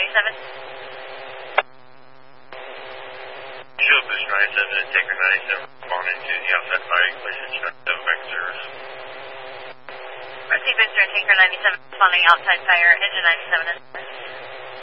97. Shield Boost 97 and Taker 97 responding to the outside fire equation 97 back service. Receive Booster and Taker 97 responding outside fire, engine 97 is.